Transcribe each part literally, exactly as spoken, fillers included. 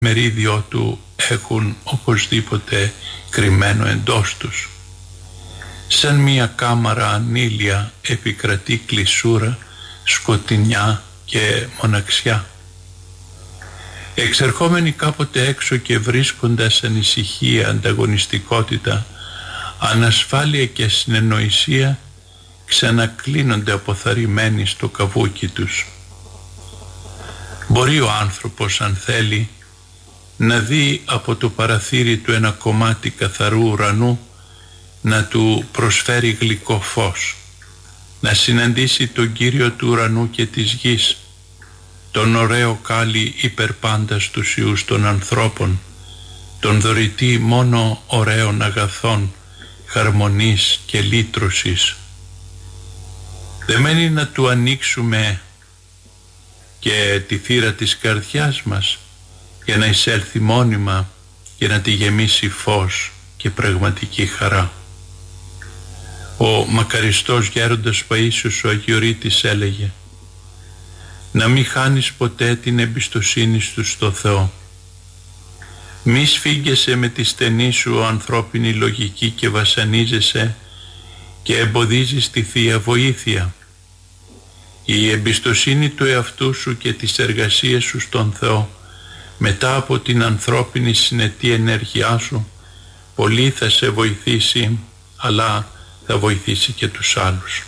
μερίδιο του έχουν οπωσδήποτε κρυμμένο εντός τους. Σαν μια κάμαρα ανήλια επικρατεί κλεισούρα, σκοτεινιά και μοναξιά. Εξερχόμενοι κάποτε έξω και βρίσκοντας ανησυχία, ανταγωνιστικότητα, ανασφάλεια και συνεννοησία, ξανακλίνονται αποθαρρυμένοι στο καβούκι τους. Μπορεί ο άνθρωπος, αν θέλει, να δει από το παραθύρι του ένα κομμάτι καθαρού ουρανού να του προσφέρει γλυκό φως, να συναντήσει τον Κύριο του ουρανού και της γης, τον ωραίο κάλλη υπερπάντα στους ιούς των ανθρώπων, τον δωρητή μόνο ωραίων αγαθών, χαρμονής και λύτρωσης. Δεν μένει να του ανοίξουμε και τη θύρα της καρδιάς μας για να εισέλθει μόνιμα και να τη γεμίσει φως και πραγματική χαρά. Ο μακαριστός γέροντας Παΐσιος ο Αγιορείτης έλεγε: να μην χάνεις ποτέ την εμπιστοσύνη σου στο Θεό. Μη σφίγγεσαι με τη στενή σου ανθρώπινη λογική και βασανίζεσαι και εμποδίζεις τη Θεία Βοήθεια. Η εμπιστοσύνη του εαυτού σου και της εργασίας σου στον Θεό μετά από την ανθρώπινη συνετή ενέργειά σου πολύ θα σε βοηθήσει, αλλά θα βοηθήσει και τους άλλους.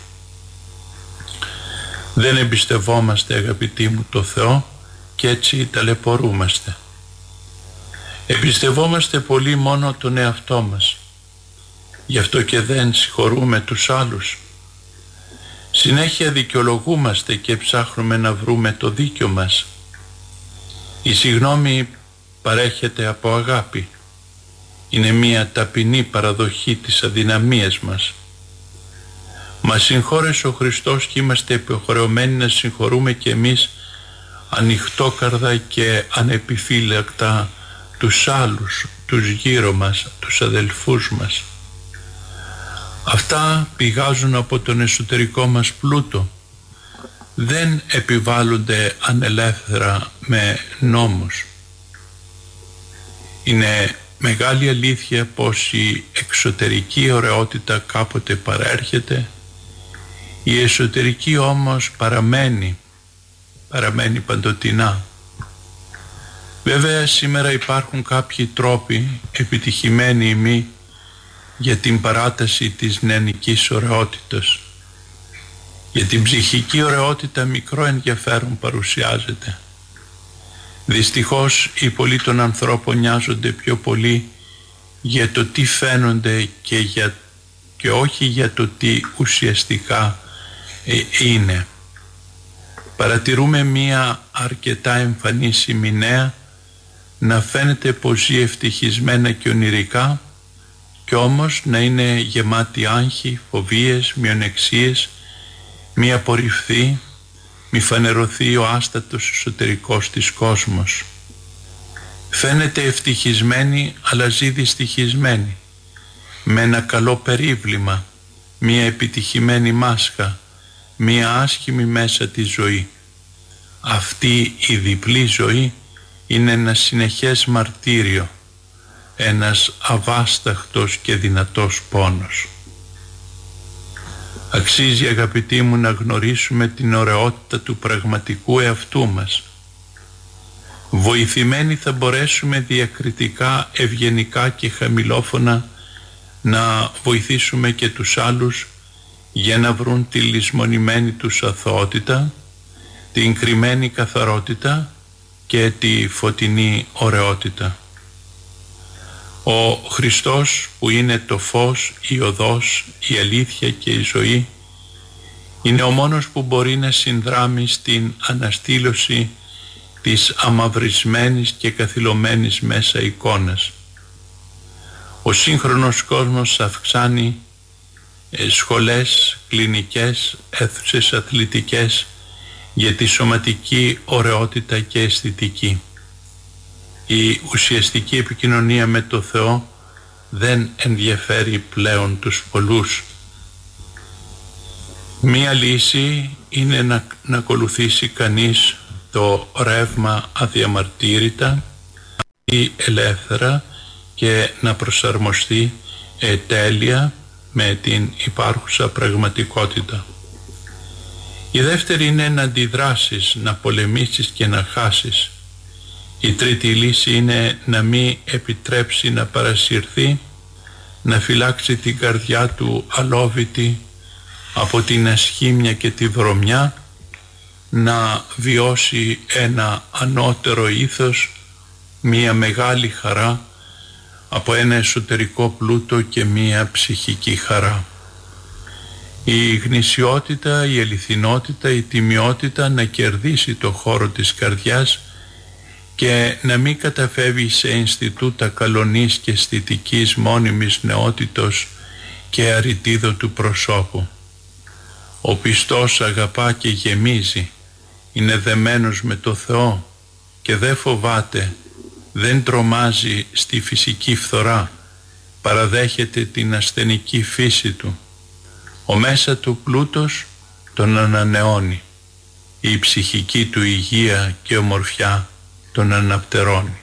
Δεν εμπιστευόμαστε, αγαπητοί μου, το Θεό και έτσι ταλαιπωρούμαστε. Εμπιστευόμαστε πολύ μόνο τον εαυτό μας. Γι' αυτό και δεν συγχωρούμε τους άλλους. Συνέχεια δικαιολογούμαστε και ψάχνουμε να βρούμε το δίκιο μας. Η συγγνώμη παρέχεται από αγάπη. Είναι μια ταπεινή παραδοχή της αδυναμίας μας. Μας συγχώρεσε ο Χριστός και είμαστε υποχρεωμένοι να συγχωρούμε και εμείς ανοιχτόκαρδα και ανεπιφύλακτα τους άλλους, τους γύρω μας, τους αδελφούς μας. Αυτά πηγάζουν από τον εσωτερικό μας πλούτο. Δεν επιβάλλονται ανελεύθερα με νόμους. Είναι μεγάλη αλήθεια πως η εξωτερική ωραιότητα κάποτε παρέρχεται, η εσωτερική όμως παραμένει, παραμένει παντοτινά. Βέβαια σήμερα υπάρχουν κάποιοι τρόποι, επιτυχημένοι ή μη, για την παράταση της νεανικής ωραιότητας. Για την ψυχική ωραιότητα μικρό ενδιαφέρον παρουσιάζεται. Δυστυχώς οι πολλοί των ανθρώπων νοιάζονται πιο πολύ για το τι φαίνονται και, για, και όχι για το τι ουσιαστικά ε, είναι. Παρατηρούμε μία αρκετά εμφανή σημειναία να φαίνεται πως ζει ευτυχισμένα και ονειρικά και όμως να είναι γεμάτη άγχη, φοβίες, μειονεξίες, μη απορριφθεί, μη φανερωθεί ο άστατος εσωτερικός της κόσμος. Φαίνεται ευτυχισμένη αλλά ζει δυστυχισμένη, με ένα καλό περίβλημα, μία επιτυχημένη μάσκα, μία άσχημη μέσα τη ζωή. Αυτή η διπλή ζωή είναι ένα συνεχές μαρτύριο, ένας αβάσταχτος και δυνατός πόνος. Αξίζει, αγαπητοί μου, να γνωρίσουμε την ωραιότητα του πραγματικού εαυτού μας. Βοηθημένοι θα μπορέσουμε διακριτικά, ευγενικά και χαμηλόφωνα να βοηθήσουμε και τους άλλους για να βρουν τη λησμονημένη τους αθωότητα, την κρυμμένη καθαρότητα και τη φωτεινή ωραιότητα. Ο Χριστός, που είναι το φως, η οδός, η αλήθεια και η ζωή, είναι ο μόνος που μπορεί να συνδράμει στην αναστήλωση της αμαυρισμένης και καθυλωμένης μέσα εικόνας. Ο σύγχρονος κόσμος αυξάνει σχολές, κλινικές, αίθουσες αθλητικές για τη σωματική ωραιότητα και αισθητική. Η ουσιαστική επικοινωνία με το Θεό δεν ενδιαφέρει πλέον τους πολλούς. Μία λύση είναι να, να ακολουθήσει κανείς το ρεύμα αδιαμαρτύρητα ελεύθερα και να προσαρμοστεί ε, τέλεια με την υπάρχουσα πραγματικότητα. Η δεύτερη είναι να αντιδράσεις, να πολεμήσεις και να χάσεις. Η τρίτη λύση είναι να μην επιτρέψει να παρασυρθεί, να φυλάξει την καρδιά του αλόβητη από την ασχήμια και τη βρωμιά, να βιώσει ένα ανώτερο ήθος, μία μεγάλη χαρά από ένα εσωτερικό πλούτο και μία ψυχική χαρά. Η γνησιότητα, η αληθινότητα, η τιμιότητα να κερδίσει το χώρο της καρδιάς και να μην καταφεύγει σε Ινστιτούτα καλονής και αισθητικής μόνιμης νεότητος και αριτίδο του προσώπου. Ο πιστός αγαπά και γεμίζει, είναι δεμένος με το Θεό και δεν φοβάται, δεν τρομάζει στη φυσική φθορά, παραδέχεται την ασθενική φύση του. Ο μέσα του πλούτος τον ανανεώνει, η ψυχική του υγεία και ομορφιά τον αναπτερώνει.